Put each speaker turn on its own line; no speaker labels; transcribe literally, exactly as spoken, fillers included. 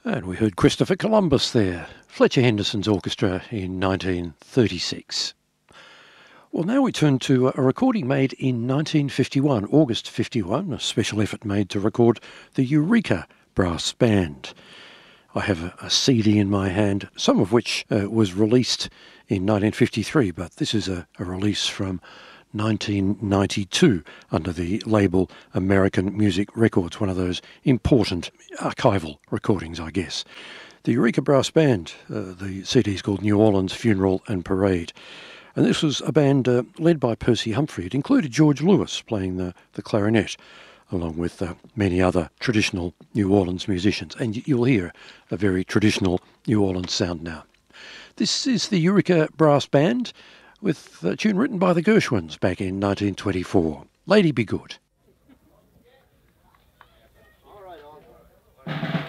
And we heard Christopher Columbus there, Fletcher Henderson's orchestra in nineteen thirty-six. Well, now we turn to a recording made in nineteen fifty-one, August fifty-one, a special effort made to record the Eureka Brass Band. I have a, a C D in my hand, some of which uh, was released in nineteen fifty-three, but this is a, a release from nineteen ninety-two under the label American Music Records, one of those important archival recordings, I guess. The Eureka Brass Band, uh, the C D is called New Orleans Funeral and Parade. And this was a band uh, led by Percy Humphrey. It included George Lewis playing the, the clarinet, along with uh, many other traditional New Orleans musicians. And you'll hear a very traditional New Orleans sound now. This is the Eureka Brass Band, with a tune written by the Gershwins back in nineteen twenty-four, Lady Be Good.